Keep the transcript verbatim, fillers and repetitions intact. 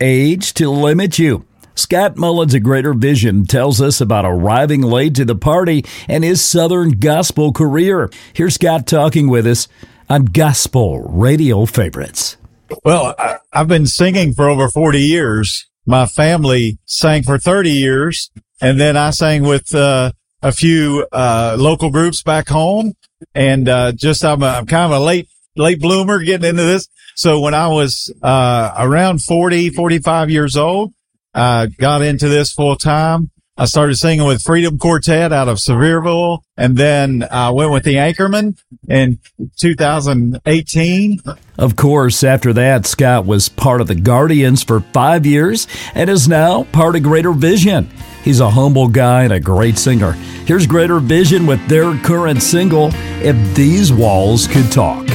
age to limit you. Scott Mullins of Greater Vision tells us about arriving late to the party and his Southern gospel career. Here's Scott talking with us on Gospel Radio Favorites. Well, I, I've been singing for over forty years. My family sang for thirty years, and then I sang with uh, a few uh, local groups back home. And uh, just I'm, a, I'm kind of a late late bloomer getting into this. So when I was uh, around forty, forty-five years old, I got into this full time. I started singing with Freedom Quartet out of Sevierville, and then I went with the Anchorman in two thousand eighteen. Of course, after that, Scott was part of the Guardians for five years and is now part of Greater Vision. He's a humble guy and a great singer. Here's Greater Vision with their current single, If These Walls Could Talk.